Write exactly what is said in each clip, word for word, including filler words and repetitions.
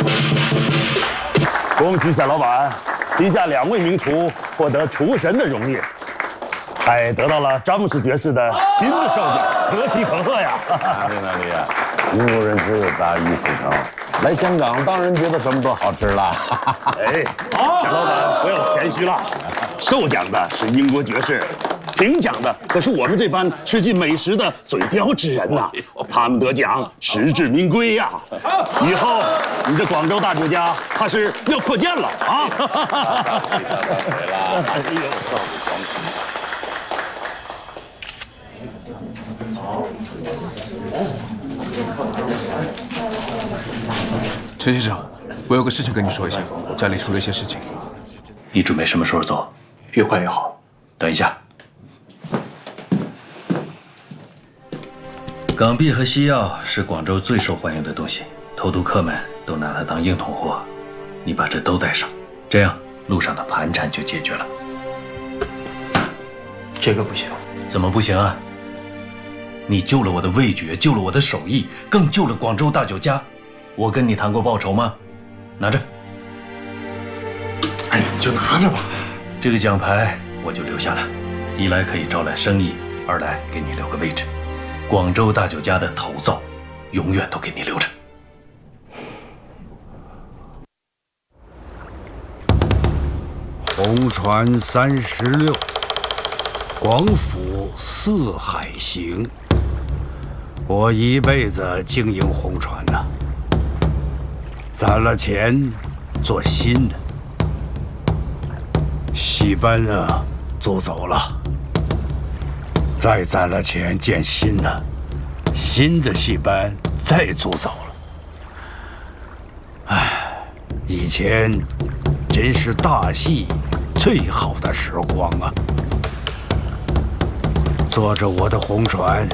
恭喜夏老板，旗下两位名厨获得厨神的荣誉，还得到了詹姆斯爵士的亲自授奖，可喜可贺呀！ 哪里哪里呀，英国人只有大意不成。来香港当然觉得什么都好吃了。 哎，夏老板不要谦虚了，受奖的是英国爵士，评奖的可是我们这般吃尽美食的嘴刁之人呐。他们得奖实至名归呀！以后你这广州大酒家怕是要扩建了啊！哎呦！ 陈先生，我有个事情跟你说一下，家里出了一些事情。 你准备什么时候走？ 越快越好。 等一下，港币和西药是广州最受欢迎的东西，偷渡客们都拿它当硬通货。你把这都带上，这样路上的盘缠就解决了。 这个不行。 怎么不行啊？你救了我的味觉，救了我的手艺，更救了广州大酒家。我跟你谈过报酬吗？拿着。 哎呀，你就拿着吧。 这个奖牌我就留下了，一来可以招揽生意，二来给你留个位置。广州大酒家的头灶，永远都给你留着。 红船三十六，广府四海行。我一辈子经营红船呐、啊，攒了钱做新的，戏班啊租走了，再攒了钱建新的，新的戏班再租走了。唉，以前真是大戏最好的时光啊！坐着我的红船，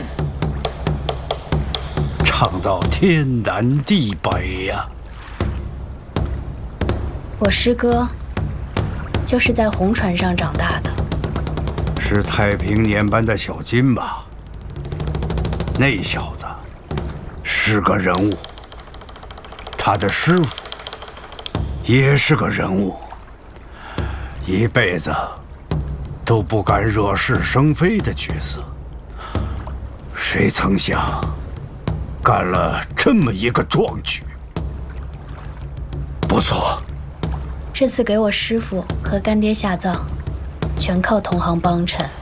唱到天南地北呀！ 我师哥就是在红船上长大的， 是太平年班的小金吧？那小子是个人物，他的师傅也是个人物，一辈子都不敢惹是生非的角色。谁曾想，干了这么一个壮举。不错， 这次给我师傅和干爹下葬，全靠同行帮衬。